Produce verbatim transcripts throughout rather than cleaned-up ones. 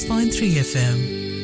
point three F M.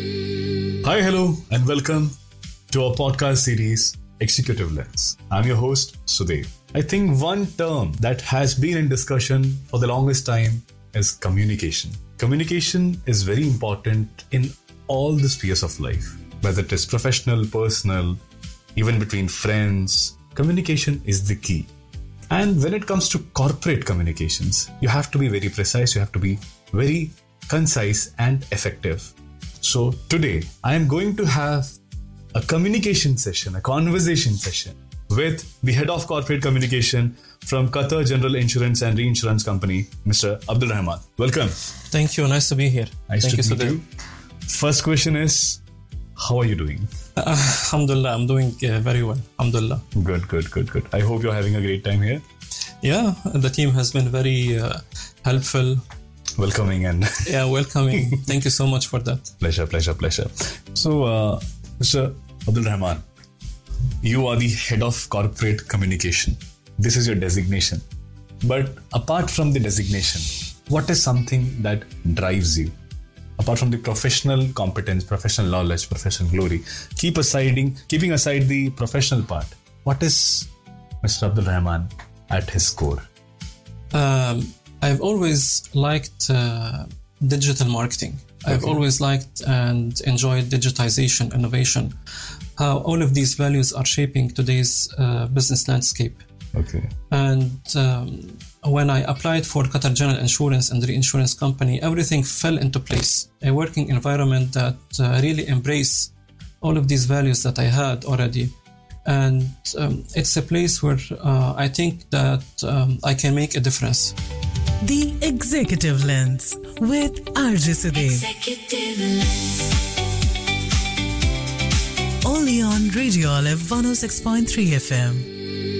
Hi, hello, and welcome to our podcast series, Executive Lens. I'm your host, Sudev. I think one term that has been in discussion for the longest time is communication. Communication is very important in all the spheres of life, whether it is professional, personal, even between friends. Communication is the key. And when it comes to corporate communications, you have to be very precise, you have to be very concise and effective. So today, I am going to have a communication session, a conversation session with the head of corporate communication from Qatar General Insurance and Reinsurance Company, Mister Abdul Rahman. Welcome. Thank you. Nice to be here. Nice Thank to you, meet you. First question is, how are you doing? Uh, Alhamdulillah, I'm doing uh, very well. Alhamdulillah. Good, good, good, good. I hope you're having a great time here. Yeah, the team has been very uh, helpful. Welcoming and yeah, welcoming. Thank you so much for that. Pleasure, pleasure, pleasure. So, uh, Mister Abdul Rahman, you are the head of corporate communication. This is your designation. But apart from the designation, what is something that drives you? Apart from the professional competence, professional knowledge, professional glory, keep aside, keeping aside the professional part, what is Mister Abdul Rahman at his core? Um, I've always liked uh, digital marketing. Okay. I've always liked and enjoyed digitization, innovation, how all of these values are shaping today's uh, business landscape. Okay. And um, when I applied for Qatar General Insurance and Reinsurance Company, everything fell into place. A working environment that uh, really embraced all of these values that I had already. And um, it's a place where uh, I think that um, I can make a difference. The Executive Lens with R J Sudev. Executive Lens. Only on Radio Olive one oh six point three F M.